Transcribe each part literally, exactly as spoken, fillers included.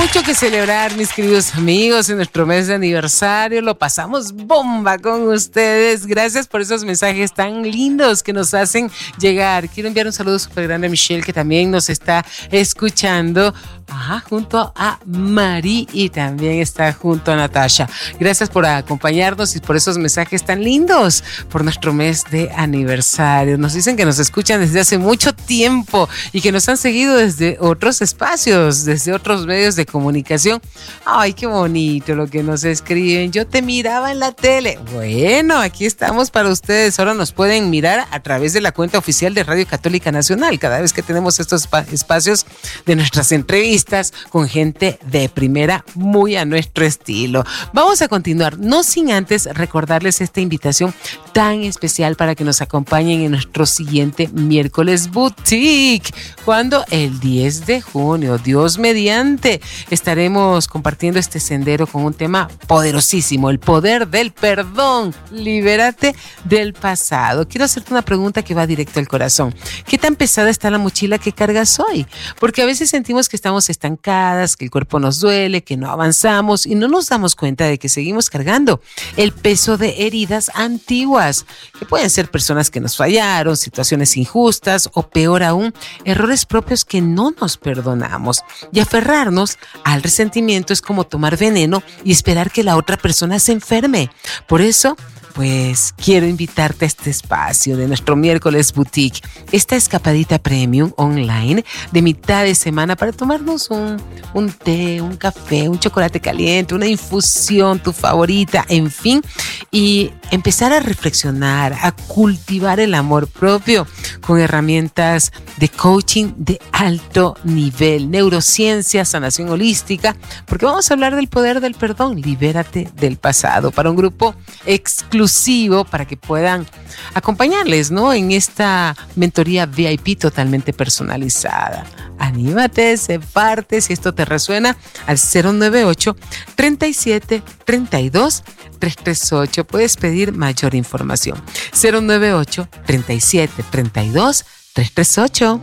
mucho que celebrar, mis queridos amigos, en nuestro mes de aniversario. Lo pasamos bomba con ustedes. Gracias por esos mensajes tan lindos que nos hacen llegar. Quiero enviar un saludo súper grande a Michelle, que también nos está escuchando. Ajá, junto a Mari, y también está junto a Natasha. Gracias por acompañarnos y por esos mensajes tan lindos por nuestro mes de aniversario. Nos dicen que nos escuchan desde hace mucho tiempo y que nos han seguido desde otros espacios, desde otros medios de comunicación. Ay, qué bonito lo que nos escriben. Yo te miraba en la tele. Bueno, aquí estamos para ustedes. Ahora nos pueden mirar a través de la cuenta oficial de Radio Católica Nacional, cada vez que tenemos estos espacios de nuestras entrevistas con gente de primera, muy a nuestro estilo. Vamos a continuar, no sin antes recordarles esta invitación tan especial para que nos acompañen en nuestro siguiente miércoles boutique, cuando el diez de junio, Dios mediante, estaremos compartiendo este sendero con un tema poderosísimo: el poder del perdón. Libérate del pasado. Quiero hacerte una pregunta que va directo al corazón. ¿Qué tan pesada está la mochila que cargas hoy? Porque a veces sentimos que estamos estancadas, que el cuerpo nos duele, que no avanzamos y no nos damos cuenta de que seguimos cargando el peso de heridas antiguas, que pueden ser personas que nos fallaron, situaciones injustas o peor aún, errores propios que no nos perdonamos. Y aferrarnos al resentimiento es como tomar veneno y esperar que la otra persona se enferme. Por eso, pues quiero invitarte a este espacio de nuestro miércoles boutique, esta escapadita premium online de mitad de semana para tomarnos un, un té, un café, un chocolate caliente, una infusión, tu favorita, en fin, y empezar a reflexionar, a cultivar el amor propio con herramientas de coaching de alto nivel, neurociencia, sanación holística, porque vamos a hablar del poder del perdón. Libérate del pasado, para un grupo exclusivo para que puedan acompañarles, ¿no?, en esta mentoría V I P totalmente personalizada. Anímate, sé parte, si esto te resuena, al cero nueve ocho, treinta y siete, treinta y dos, trescientos treinta y ocho. Puedes pedir mayor información. cero nueve ocho, treinta y siete, treinta y dos, trescientos treinta y ocho.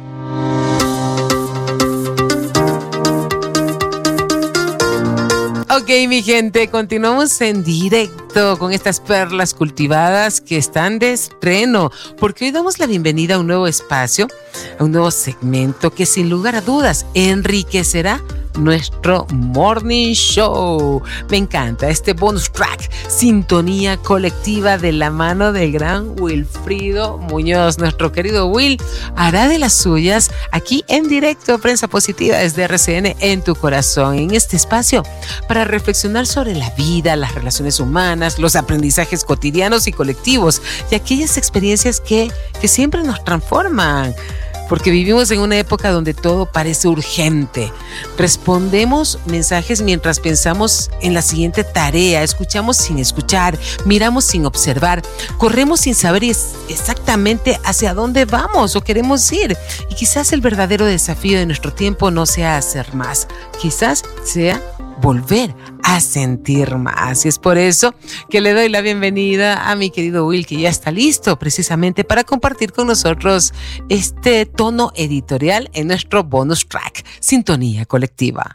Ok, mi gente, continuamos en directo con estas perlas cultivadas que están de estreno, porque hoy damos la bienvenida a un nuevo espacio, a un nuevo segmento que sin lugar a dudas enriquecerá nuestro morning show. Me encanta este bonus track, Sintonía Colectiva, de la mano del gran Wilfrido Muñoz. Nuestro querido Will hará de las suyas aquí en directo, Prensa Positiva desde R C N en tu corazón, en este espacio para reflexionar sobre la vida, las relaciones humanas, los aprendizajes cotidianos y colectivos y aquellas experiencias que, que siempre nos transforman. Porque vivimos en una época donde todo parece urgente. Respondemos mensajes mientras pensamos en la siguiente tarea, escuchamos sin escuchar, miramos sin observar, corremos sin saber exactamente hacia dónde vamos o queremos ir. Y quizás el verdadero desafío de nuestro tiempo no sea hacer más, quizás sea volver a sentir más. Y es por eso que le doy la bienvenida a mi querido Will, que ya está listo precisamente para compartir con nosotros este tono editorial en nuestro bonus track, Sintonía Colectiva.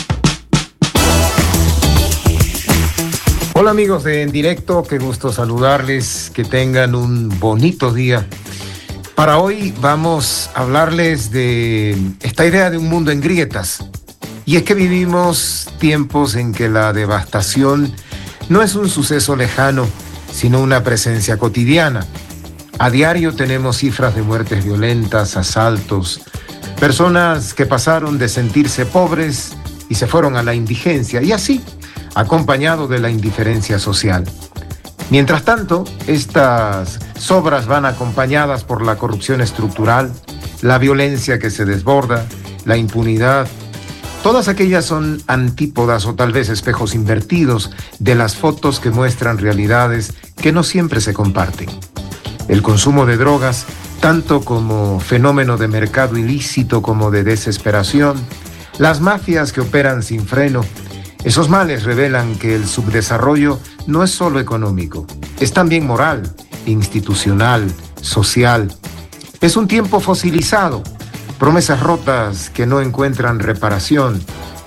Hola amigos de En Directo, qué gusto saludarles, que tengan un bonito día. Para hoy vamos a hablarles de esta idea de un mundo en grietas. Y es que vivimos tiempos en que la devastación no es un suceso lejano, sino una presencia cotidiana. A diario tenemos cifras de muertes violentas, asaltos, personas que pasaron de sentirse pobres y se fueron a la indigencia, y así, acompañado de la indiferencia social. Mientras tanto, estas sobras van acompañadas por la corrupción estructural, la violencia que se desborda, la impunidad. Todas aquellas son antípodas o tal vez espejos invertidos de las fotos que muestran realidades que no siempre se comparten. El consumo de drogas, tanto como fenómeno de mercado ilícito como de desesperación, las mafias que operan sin freno, esos males revelan que el subdesarrollo no es solo económico, es también moral, institucional, social. Es un tiempo fosilizado, promesas rotas que no encuentran reparación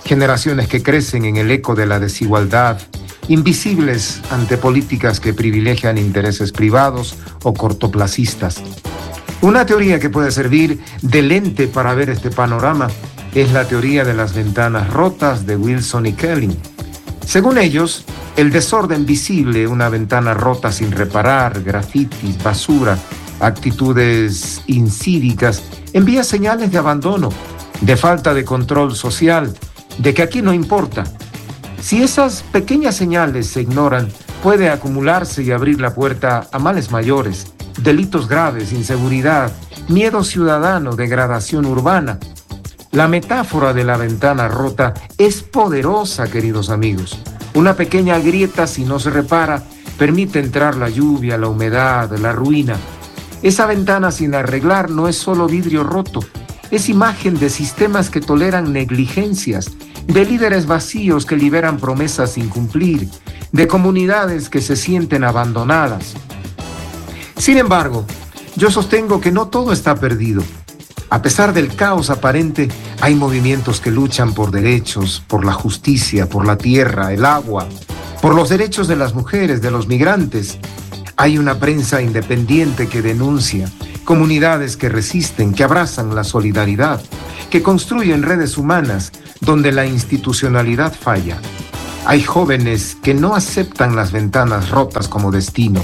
generaciones que crecen en el eco de la desigualdad, invisibles ante políticas que privilegian intereses privados o cortoplacistas. Una teoría que puede servir de lente para ver este panorama es la teoría de las ventanas rotas de Wilson y Kelly. Según ellos, el desorden visible, una ventana rota sin reparar, grafitis, basura, actitudes incívicas, envía señales de abandono, de falta de control social, de que aquí no importa. Si esas pequeñas señales se ignoran, puede acumularse y abrir la puerta a males mayores, delitos graves, inseguridad, miedo ciudadano, degradación urbana. La metáfora de la ventana rota es poderosa, queridos amigos. Una pequeña grieta, si no se repara, permite entrar la lluvia, la humedad, la ruina. Esa ventana sin arreglar no es solo vidrio roto, es imagen de sistemas que toleran negligencias, de líderes vacíos que liberan promesas sin cumplir, de comunidades que se sienten abandonadas. Sin embargo, yo sostengo que no todo está perdido. A pesar del caos aparente, hay movimientos que luchan por derechos, por la justicia, por la tierra, el agua, por los derechos de las mujeres, de los migrantes. Hay una prensa independiente que denuncia, comunidades que resisten, que abrazan la solidaridad, que construyen redes humanas donde la institucionalidad falla. Hay jóvenes que no aceptan las ventanas rotas como destino.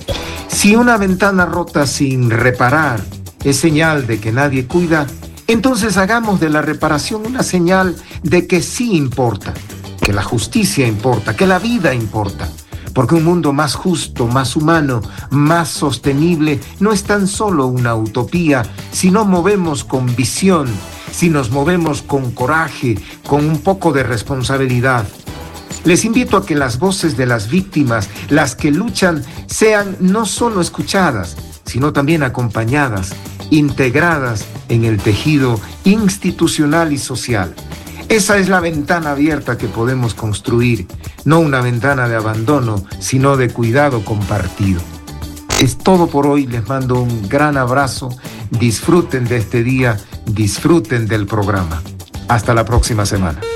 Si una ventana rota sin reparar es señal de que nadie cuida, entonces hagamos de la reparación una señal de que sí importa, que la justicia importa, que la vida importa. Porque un mundo más justo, más humano, más sostenible no es tan solo una utopía, si no movemos con visión, si nos movemos con coraje, con un poco de responsabilidad. Les invito a que las voces de las víctimas, las que luchan, sean no solo escuchadas, sino también acompañadas, integradas en el tejido institucional y social. Esa es la ventana abierta que podemos construir, no una ventana de abandono, sino de cuidado compartido. Es todo por hoy, les mando un gran abrazo, disfruten de este día, disfruten del programa. Hasta la próxima semana.